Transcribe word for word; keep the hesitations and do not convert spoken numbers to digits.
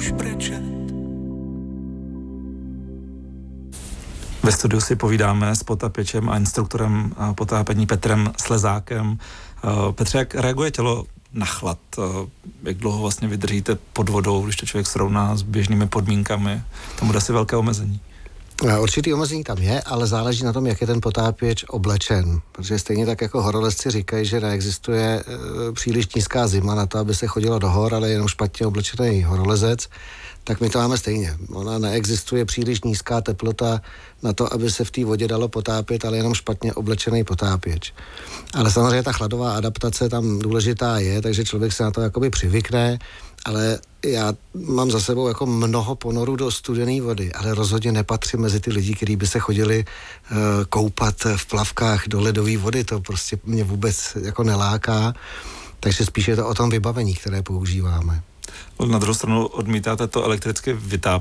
už brečet. Ve studiu si povídáme s potápěčem a instruktorem potápění Petrem Slezákem. Petře, jak reaguje tělo na chlad? Jak dlouho vlastně vydržíte pod vodou, když to člověk srovná s běžnými podmínkami? Tam bude asi velké omezení. Určitý omezení tam je, ale záleží na tom, jak je ten potápěč oblečen. Protože stejně tak jako horolezci říkají, že neexistuje e, příliš nízká zima na to, aby se chodilo do hor, ale jenom špatně oblečený horolezec, tak my to máme stejně. Ona neexistuje příliš nízká teplota na to, aby se v té vodě dalo potápět, ale jenom špatně oblečený potápěč. Ale samozřejmě ta chladová adaptace tam důležitá je, takže člověk se na to jakoby přivykne, ale já mám za sebou jako mnoho ponorů do studené vody, ale rozhodně nepatřím mezi ty lidi, kteří by se chodili uh, koupat v plavkách do ledové vody, to prostě mě vůbec jako neláká, takže spíš je to o tom vybavení, které používáme. Na druhou stranu odmítáte to elektricky vytápět.